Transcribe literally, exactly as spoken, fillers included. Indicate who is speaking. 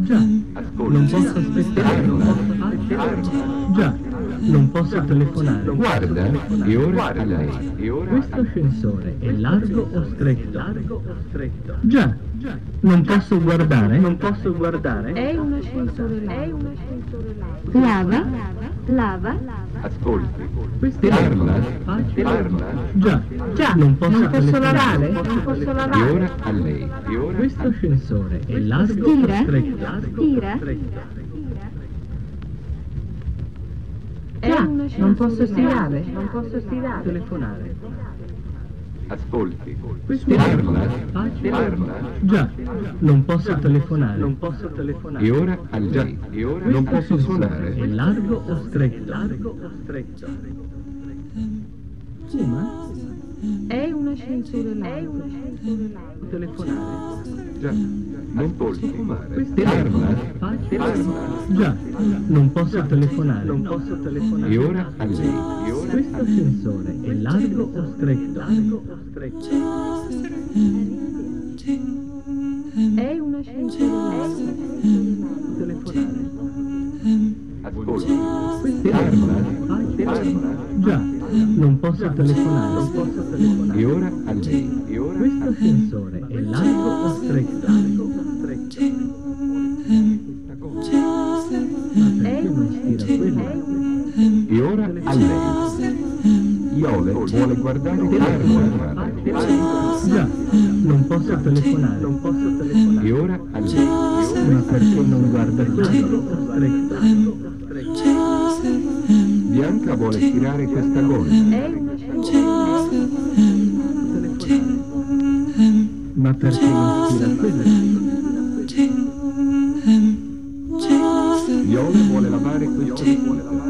Speaker 1: Già,
Speaker 2: Ascolti.
Speaker 1: non posso aspettare. Non posso aspettare. Già, non posso telefonare.
Speaker 2: Guarda, e ora a lei. E ora
Speaker 1: Questo
Speaker 2: a lei.
Speaker 1: ascensore è largo o stretto? Largo o stretto? Già, non posso guardare. Non posso guardare.
Speaker 3: È un ascensore largo. È un ascensore largo.
Speaker 4: Lava, lava,
Speaker 2: Ascolti.
Speaker 1: Questo è
Speaker 2: Parla,
Speaker 1: facile.
Speaker 2: parla.
Speaker 1: Già,
Speaker 4: Già,
Speaker 1: non posso,
Speaker 4: non posso
Speaker 1: telefonare.
Speaker 4: lavare? Non posso
Speaker 2: E
Speaker 4: lavare?
Speaker 2: ora a lei. E ora
Speaker 1: Questo
Speaker 2: a lei.
Speaker 1: ascensore è largo o
Speaker 4: Stira?
Speaker 1: stretto? Largo o
Speaker 4: Stira?
Speaker 1: stretto?
Speaker 3: È
Speaker 4: Già,
Speaker 3: un ascensore
Speaker 4: non posso
Speaker 3: largo.
Speaker 4: stirare? Non posso stirare?
Speaker 1: Telefonare.
Speaker 2: Ascolti.
Speaker 1: Questo
Speaker 2: Parla,
Speaker 1: facile.
Speaker 2: parla.
Speaker 1: Già, non posso telefonare. Non posso telefonare.
Speaker 2: E ora a lei. E ora non posso
Speaker 1: È
Speaker 2: suonare.
Speaker 1: largo o stretto? Largo o stretto? Fuma?
Speaker 3: È un ascensore largo. È un ascensore largo.
Speaker 1: Telefonare.
Speaker 2: Già, non posso fumare.
Speaker 1: Questo è
Speaker 2: Parla,
Speaker 1: facile.
Speaker 2: parla.
Speaker 1: Già, non posso telefonare. Non posso telefonare.
Speaker 2: E ora a lei. E ora
Speaker 1: Questo
Speaker 2: a lei.
Speaker 1: ascensore è largo o stretto? Largo o stretto?
Speaker 3: È un ascensore largo.
Speaker 1: Telefonare.
Speaker 2: Ascolti.
Speaker 1: Questo è
Speaker 2: Parla,
Speaker 1: facile.
Speaker 2: parla.
Speaker 1: Già, non posso telefonare. Non posso telefonare.
Speaker 2: E ora a lei. E ora
Speaker 1: Questo
Speaker 2: a lei.
Speaker 1: ascensore è largo o stretto? Largo o stretto? Ma
Speaker 3: È
Speaker 1: perché
Speaker 3: un
Speaker 1: non stira
Speaker 3: ascensore.
Speaker 1: quello?
Speaker 3: È un
Speaker 2: E ora a lei. Iole vuole guardare parla.
Speaker 1: Già, non posso telefonare. Non posso telefonare.
Speaker 2: E ora a lei. E ora
Speaker 1: Ma perché non guarda largo o stretto? Largo o stretto?
Speaker 2: Bianca vuole tirare questa gonna.
Speaker 3: È un ascensore largo.
Speaker 1: Telefonare. Ma perché non stira quello?
Speaker 2: Iole vuole lavare questo.